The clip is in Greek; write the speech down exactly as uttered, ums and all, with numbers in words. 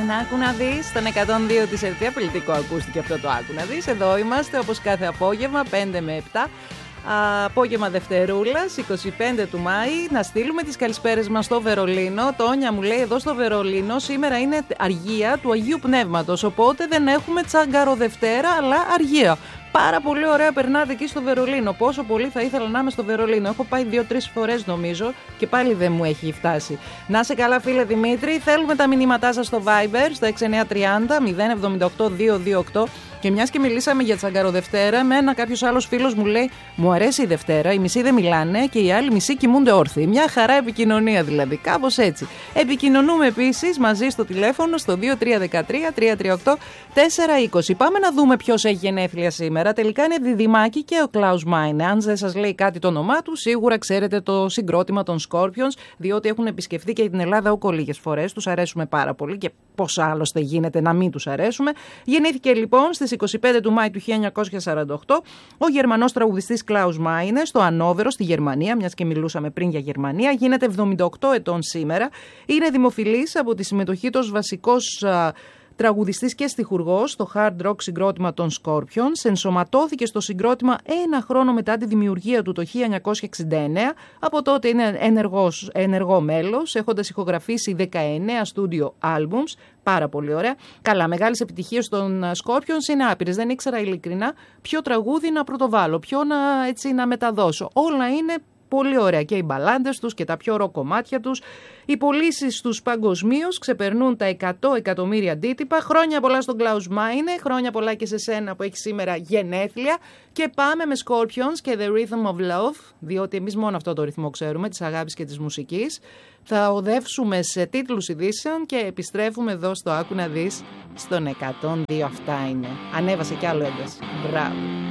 στον Άκου να δεις, στον εκατόν δύο της ΕΡΤ. Πολιτικό ακούστηκε αυτό το Άκου να δεις. Εδώ είμαστε όπως κάθε απόγευμα, πέντε με επτά. Απόγευμα Δευτερούλας, εικοστή πέμπτη του Μάη. Να στείλουμε τις καλησπέρες μας στο Βερολίνο. Το Όνια μου λέει εδώ στο Βερολίνο σήμερα είναι αργία του Αγίου Πνεύματος. Οπότε δεν έχουμε τσάγκαρο Δευτέρα, αλλά αργία. Πάρα πολύ ωραία περνάτε εκεί στο Βερολίνο. Πόσο πολύ θα ήθελα να είμαι στο Βερολίνο. Έχω πάει δύο-τρεις φορές νομίζω και πάλι δεν μου έχει φτάσει. Να σε καλά, φίλε Δημήτρη. Θέλουμε τα μηνύματά σας στο Viber στο έξι εννιά τριάντα μηδέν εβδομήντα οκτώ διακόσια είκοσι οκτώ. Και μιας και μιλήσαμε για τσαγκαρο Δευτέρα, εμένα κάποιος άλλος φίλος μου λέει: μου αρέσει η Δευτέρα, οι μισοί δεν μιλάνε και οι άλλοι μισοί κοιμούνται όρθιοι. Μια χαρά επικοινωνία δηλαδή, κάπως έτσι. Επικοινωνούμε επίσης μαζί στο τηλέφωνο στο δύο τρία ένα τρία τρία τρία οκτώ τέσσερα είκοσι. Πάμε να δούμε ποιος έχει γενέθλια σήμερα. Τελικά είναι Διδυμάκη και ο Klaus Meine. Αν δεν σας λέει κάτι το όνομά του, σίγουρα ξέρετε το συγκρότημα των Scorpions, διότι έχουν επισκεφθεί και την Ελλάδα όκο λίγες φορές. Τους αρέσουμε πάρα πολύ και πώς άλλωστε γίνεται να μην τους αρέσουμε. Γεννήθηκε λοιπόν στις εικοστή πέμπτη του Μάη του χίλια εννιακόσια σαράντα οκτώ ο Γερμανός τραγουδιστής Klaus Meine στο Ανόβερο στη Γερμανία, μιας και μιλούσαμε πριν για Γερμανία. Γίνεται εβδομήντα οκτώ ετών σήμερα. Είναι δημοφιλής από τη συμμετοχή του ως βασικός α, τραγουδιστής και στιχουργός στο hard rock συγκρότημα των Scorpions. Ενσωματώθηκε στο συγκρότημα ένα χρόνο μετά τη δημιουργία του το χίλια εννιακόσια εξήντα εννέα. Από τότε είναι ενεργός, ενεργό μέλος, έχοντας ηχογραφήσει δεκαεννέα studio albums. Πάρα πολύ ωραία. Καλά, μεγάλες επιτυχίες των Scorpions είναι άπειρες. Δεν ήξερα ειλικρινά ποιο τραγούδι να πρωτοβάλω, ποιο να, έτσι, να μεταδώσω. Όλα είναι πολύ ωραία και οι μπαλάντες τους και τα πιο ρο κομμάτια τους. Οι πωλήσεις τους παγκοσμίως ξεπερνούν τα εκατό εκατομμύρια αντίτυπα. Χρόνια πολλά στον Klaus Meine, χρόνια πολλά και σε σένα που έχει σήμερα γενέθλια. Και πάμε με Scorpions και The Rhythm of Love, διότι εμείς μόνο αυτό το ρυθμό ξέρουμε, της αγάπης και της μουσικής. Θα οδεύσουμε σε τίτλους ειδήσεων και επιστρέφουμε εδώ στο Άκου να δεις στον εκατόν δύο. Αυτά είναι. Ανέβασε κι άλλο ένταση. Μπράβο.